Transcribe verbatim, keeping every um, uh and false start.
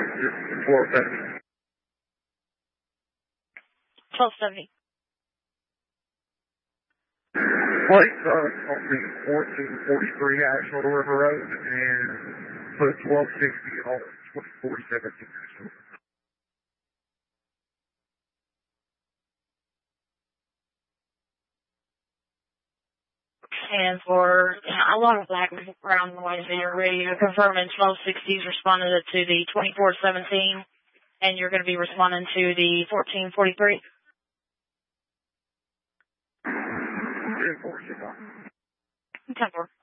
twelve seventy. twelve seventy. Place uh, on the fourteen forty-three National River Road and put twelve sixty on twenty-four seventeen. And for a lot of background noise in your radio, confirming twelve sixties responded to the twenty-four seventeen, and you're going to be responding to the fourteen forty-three. ten four.